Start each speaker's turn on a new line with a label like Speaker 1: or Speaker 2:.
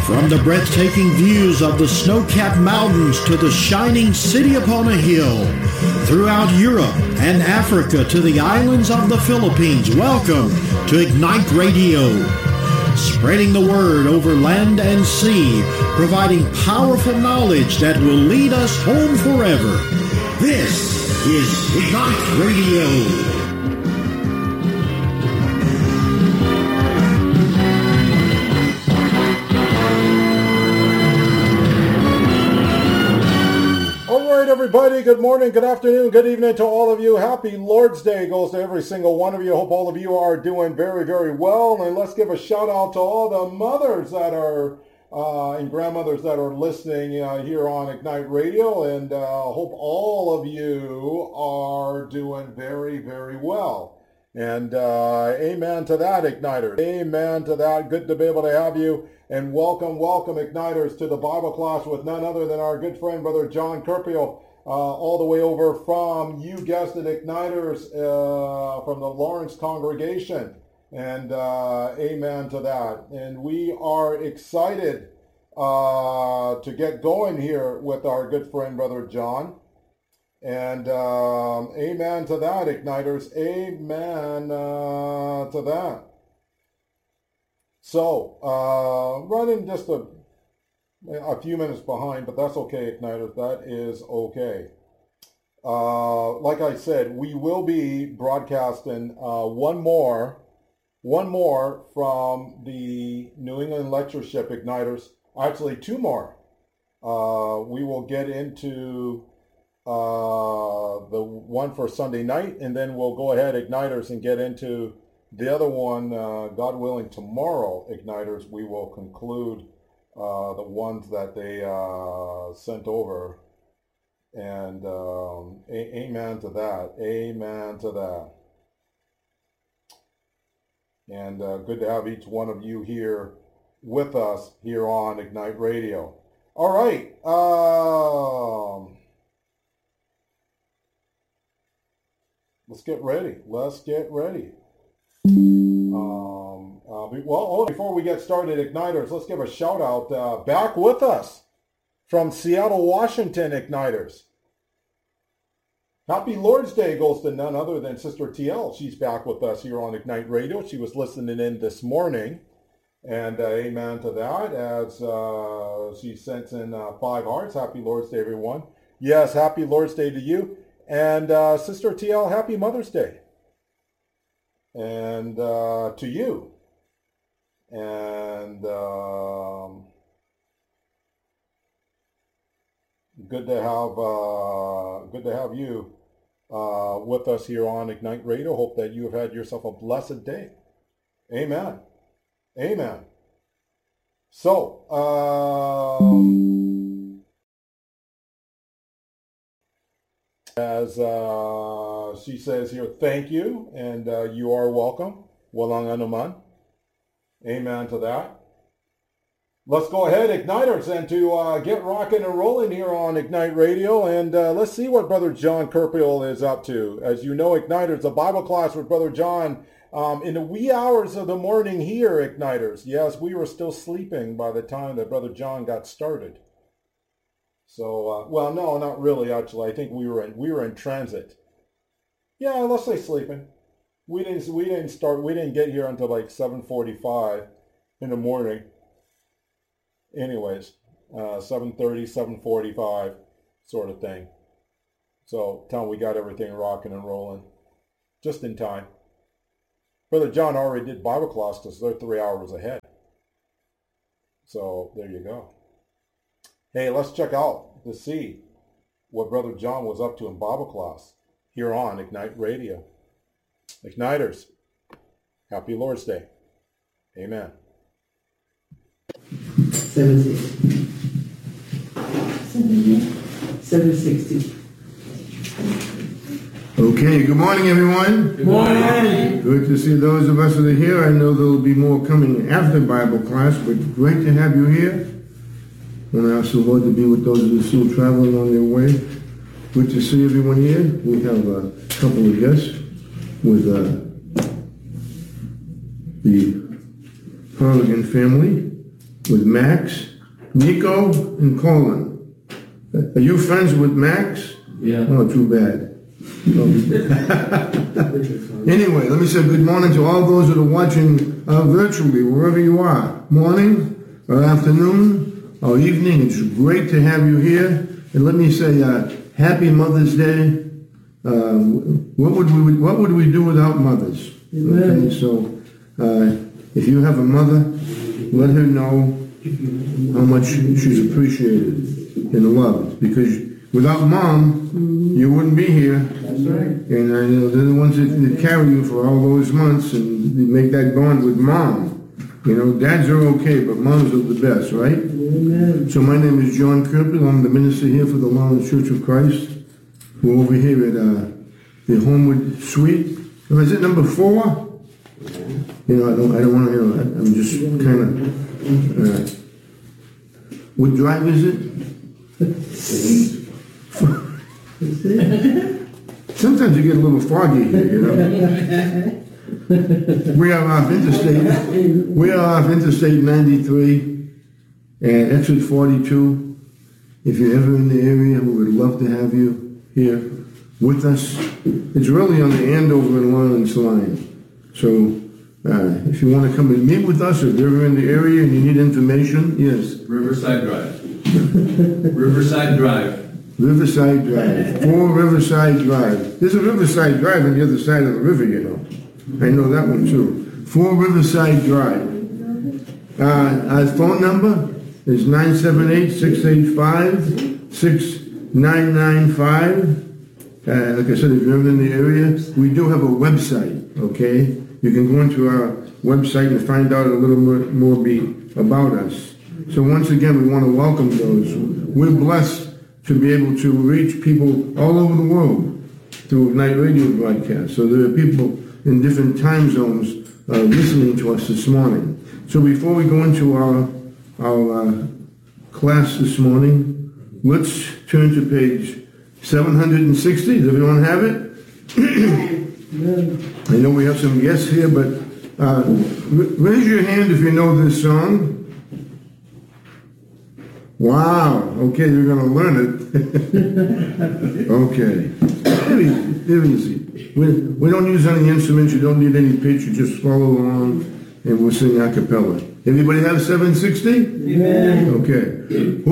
Speaker 1: From the breathtaking views of the snow-capped mountains to the shining city upon a hill, throughout Europe and Africa to the islands of the Philippines, welcome to Ignite Radio. Spreading the word over land and sea, providing powerful knowledge that will lead us home forever. This is Ignite Radio.
Speaker 2: Everybody, good morning, good afternoon, good evening to all of you. Happy Lord's Day goes to every single one of you. Hope all of you are doing very, very well. And let's give a shout out to all the mothers that are and grandmothers that are listening here on Ignite Radio. And hope all of you are doing very, very well. And amen to that, Igniters. Amen to that. Good to be able to have you. And welcome, Igniters, to the Bible class with none other than our good friend, Brother John Kerpiel. All the way over from, you guessed it, Igniters, from the Lawrence congregation. And amen to that. And we are excited to get going here with our good friend, Brother John. And amen to that, Igniters. Amen to that. So, running just a few minutes behind, but that's okay, Igniters. That is okay. Like I said, we will be broadcasting one more from the New England Lectureship, Igniters. Actually, two more. We will get into the one for Sunday night, and then we'll go ahead, Igniters, and get into the other one, God willing, tomorrow, Igniters. We will conclude the ones that they sent over. And amen to that. Amen to that. And good to have each one of you here with us here on Ignite Radio. All right. Let's get ready. Let's get ready. Before we get started, Igniters, let's give a shout out back with us from Seattle, Washington, Igniters. Happy Lord's Day goes to none other than Sister TL. She's back with us here on Ignite Radio. She was listening in this morning, and amen to that, as she sent in 5 hearts. Happy Lord's Day, everyone. Yes, happy Lord's Day to you. And Sister TL, happy Mother's Day. And to you. And good to have you with us here on Ignite Radio. Hope that you have had yourself a blessed day. Amen. Amen. So, as she says here, thank you, and you are welcome. Walang anuman. Amen to that. Let's go ahead, Igniters, and to get rocking and rolling here on Ignite Radio, and let's see what Brother John Kerpiel is up to. As you know, Igniters, a Bible class with Brother John in the wee hours of the morning here, Igniters. Yes, we were still sleeping by the time that Brother John got started. So, well, no, not really, actually. I think we were in transit. Yeah, let's say sleeping. We didn't get here until like 7:45 in the morning. Anyways, 7:30, 7:45 sort of thing. So, time we got everything rocking and rolling. Just in time. Brother John already did Bible class because they're 3 hours ahead. So, there you go. Hey, let's check out to see what Brother John was up to in Bible class here on Ignite Radio. Igniters, happy Lord's Day. Amen.
Speaker 3: 760.
Speaker 4: Okay, good morning, everyone.
Speaker 3: Good morning.
Speaker 4: Good to see those of us that are here. I know there will be more coming after Bible class, but great to have you here. I want to ask the Lord to be with those who are still traveling on their way. Good to see everyone here. We have a couple of guests with the Harligan family. with Max, Nico, and Colin. Are you friends with Max?
Speaker 3: Yeah.
Speaker 4: Oh, too bad. Anyway, let me say good morning to all those that are watching virtually, wherever you are. Morning, or afternoon, or evening. It's great to have you here. And let me say, Happy Mother's Day. What would we do without mothers? Okay, so if you have a mother, let her know how much she's appreciated and loved. Because without mom, you wouldn't be here.
Speaker 3: That's right.
Speaker 4: And I know they're the ones that carry you for all those months and they make that bond with mom. You know, dads are okay, but moms are the best, right?
Speaker 3: Amen.
Speaker 4: So my name is John Kirby. I'm the minister here for the Lawrence Church of Christ. We're over here at the Homewood Suite. Oh, is it number 4? You know, I don't want to hear that. I'm just kind of. What drive is it? Sometimes you get a little foggy here, you know. We are off Interstate 93 and exit 42. If you're ever in the area, we would love to have you here with us. It's really on the Andover and Lawrence line. So if you want to come and meet with us, if you're ever in the area and you need information, yes.
Speaker 5: Riverside Drive. Riverside Drive.
Speaker 4: Riverside Drive. 4 Riverside Drive. There's a Riverside Drive on the other side of the river, you know. I know that one too. 4 Riverside Drive. Our phone number is 978-685-6995. Like I said, if you're ever in the area, we do have a website, okay? You can go into our website and find out a little more about us. So once again, we want to welcome those. We're blessed to be able to reach people all over the world through Ignite Radio broadcast. So there are people in different time zones listening to us this morning. So before we go into our class this morning, let's turn to page 760. Does everyone have it? I know we have some guests here, but raise your hand if you know this song. Wow. Okay, you're going to learn it. Okay. Very easy. We don't use any instruments. You don't need any pitch. You just follow along, and we'll sing a cappella. Everybody have 760?
Speaker 3: Amen.
Speaker 4: Okay.